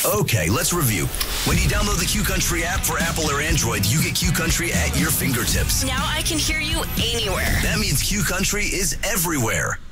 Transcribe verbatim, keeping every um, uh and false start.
Okay, let's review. When you download the Q Country app for Apple or Android, you get Q Country at your fingertips. Now I can hear you anywhere. That means Q Country is everywhere.